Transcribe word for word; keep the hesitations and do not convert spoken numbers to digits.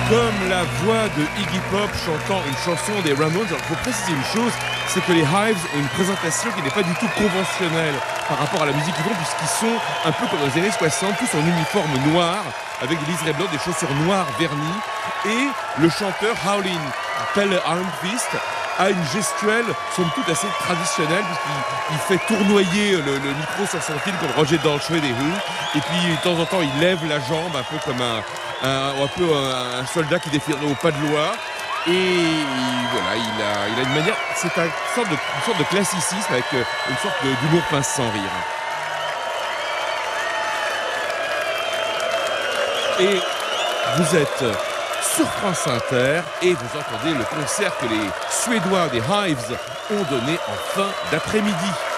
comme la voix de Iggy Pop chantant une chanson des Ramones. Alors, il faut préciser une chose, c'est que les Hives ont une présentation qui n'est pas du tout conventionnelle par rapport à la musique qu'ils font, puisqu'ils sont un peu comme dans les années soixante, tous en uniforme noir, avec des liserés blancs, des chaussures noires vernies, et le chanteur Howlin', tel Iron Fist, a une gestuelle, somme toute, assez traditionnelle, puisqu'il il fait tournoyer le, le micro sur son fil comme Roger Daltrey des Who, et puis de temps en temps il lève la jambe, un peu comme un, un, un, peu un, un soldat qui défierait au pas de loi, et, et voilà, il a, il a une manière, c'est un, une, sorte de, une sorte de classicisme avec une sorte de, d'humour pince sans rire. Et vous êtes sur France Inter et vous entendez le concert que les Suédois des Hives ont donné en fin d'après-midi.